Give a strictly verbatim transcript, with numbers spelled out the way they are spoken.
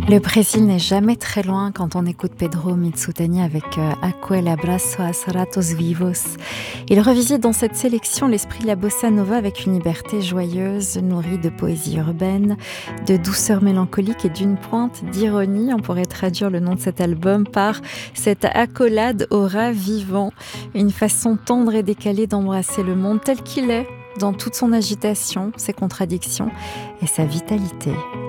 Le Brésil n'est jamais très loin quand on écoute Pedro Mitsutani avec euh, Aquel abraço a ratos vivos. Il revisite dans cette sélection l'esprit de la bossa nova avec une liberté joyeuse, nourrie de poésie urbaine, de douceur mélancolique et d'une pointe d'ironie. On pourrait traduire le nom de cet album par cette accolade au rat vivant, une façon tendre et décalée d'embrasser le monde tel qu'il est, dans toute son agitation, ses contradictions et sa vitalité.